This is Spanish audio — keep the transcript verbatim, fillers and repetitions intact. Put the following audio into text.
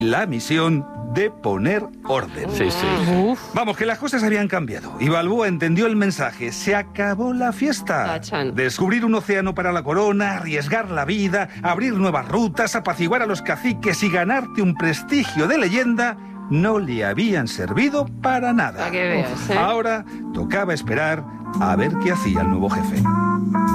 la misión de poner orden. Sí, sí. Uf. Vamos, que las cosas habían cambiado. Y Balboa entendió el mensaje. Se acabó la fiesta. Tachan. Descubrir un océano para la corona, arriesgar la vida, abrir nuevas rutas, apaciguar a los caciques y ganarte un prestigio de leyenda no le habían servido para nada. Para que veas, ¿eh? Ahora tocaba esperar a ver qué hacía el nuevo jefe.